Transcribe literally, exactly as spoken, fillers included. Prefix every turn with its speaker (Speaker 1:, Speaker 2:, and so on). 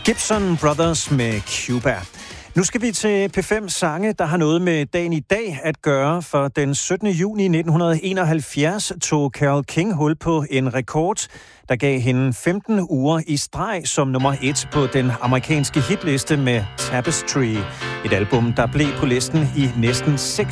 Speaker 1: Gibson Brothers med Cuba. Nu skal vi til P fem sange, der har noget med dagen i dag at gøre, for den syttende juni nitten enoghalvfjerds tog Carole King hul på en rekord, der gav hende femten uger i streg som nummer et på den amerikanske hitliste med Tapestry. Et album, der blev på listen i næsten seks